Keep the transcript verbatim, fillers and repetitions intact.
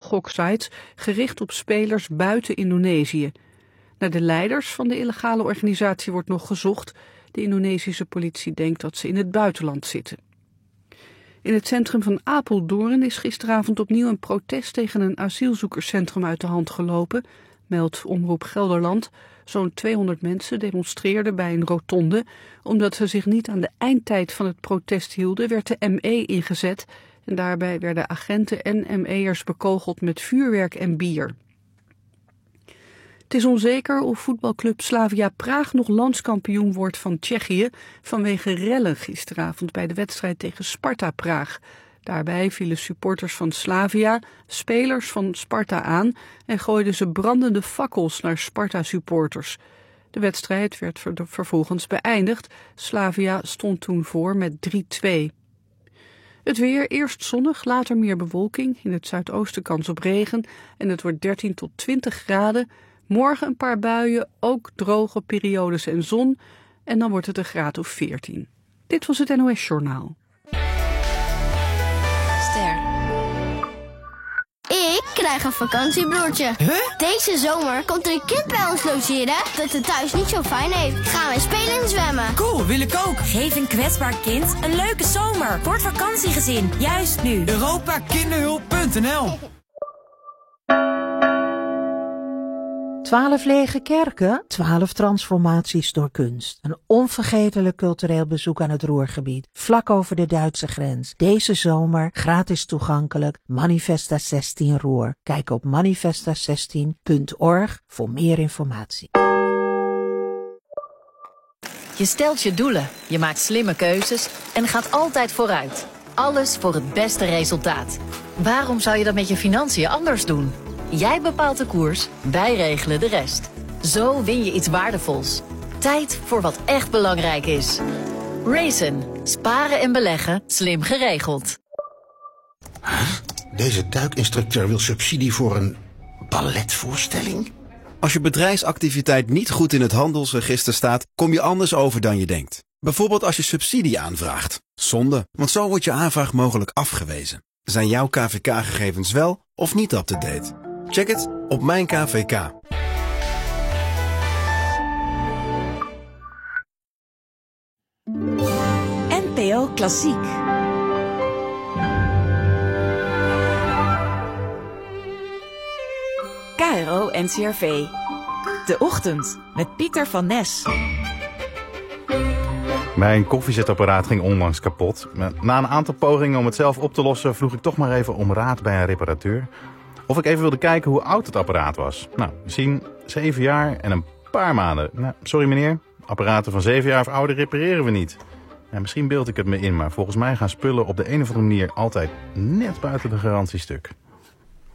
goksites gericht op spelers buiten Indonesië. Naar de leiders van de illegale organisatie wordt nog gezocht. De Indonesische politie denkt dat ze in het buitenland zitten. In het centrum van Apeldoorn is gisteravond opnieuw een protest tegen een asielzoekerscentrum uit de hand gelopen, meldt Omroep Gelderland. Zo'n tweehonderd mensen demonstreerden bij een rotonde. Omdat ze zich niet aan de eindtijd van het protest hielden, werd de M E ingezet. En daarbij werden agenten en M E'ers bekogeld met vuurwerk en bier. Het is onzeker of voetbalclub Slavia Praag nog landskampioen wordt van Tsjechië vanwege rellen gisteravond bij de wedstrijd tegen Sparta Praag. Daarbij vielen supporters van Slavia spelers van Sparta aan en gooiden ze brandende fakkels naar Sparta-supporters. De wedstrijd werd ver- vervolgens beëindigd. Slavia stond toen voor met drie twee. Het weer, eerst zonnig, later meer bewolking. In het zuidoosten kans op regen en het wordt dertien tot twintig graden. Morgen een paar buien, ook droge periodes en zon. En dan wordt het een graad of veertien. Dit was het N O S Journaal. Ster. Ik krijg een vakantiebroertje. Huh? Deze zomer komt er een kind bij ons logeren dat het thuis niet zo fijn heeft. Gaan wij spelen en zwemmen. Cool, wil ik ook. Geef een kwetsbaar kind een leuke zomer voor het vakantiegezin. Juist nu. Europa Kinderhulp punt n l. Twaalf lege kerken, twaalf transformaties door kunst. Een onvergetelijk cultureel bezoek aan het Ruhrgebied, vlak over de Duitse grens. Deze zomer gratis toegankelijk, Manifesta zestien Ruhr. Kijk op manifesta zestien punt org voor meer informatie. Je stelt je doelen, je maakt slimme keuzes en gaat altijd vooruit. Alles voor het beste resultaat. Waarom zou je dat met je financiën anders doen? Jij bepaalt de koers, wij regelen de rest. Zo win je iets waardevols. Tijd voor wat echt belangrijk is. Raisin. Sparen en beleggen. Slim geregeld. Deze duikinstructeur wil subsidie voor een balletvoorstelling? Als je bedrijfsactiviteit niet goed in het handelsregister staat, kom je anders over dan je denkt. Bijvoorbeeld als je subsidie aanvraagt. Zonde, want zo wordt je aanvraag mogelijk afgewezen. Zijn jouw K V K-gegevens wel of niet up-to-date? Check het op Mijn K V K. N P O Klassiek. K R O N C R V. De Ochtend met Pieter van Nes. Mijn koffiezetapparaat ging onlangs kapot. Na een aantal pogingen om het zelf op te lossen vroeg ik toch maar even om raad bij een reparateur. Of ik even wilde kijken hoe oud het apparaat was. Nou, we zien zeven jaar en een paar maanden. Nou, sorry meneer, apparaten van zeven jaar of ouder repareren we niet. Ja, misschien beeld ik het me in, maar volgens mij gaan spullen op de een of andere manier altijd net buiten de garantiestuk.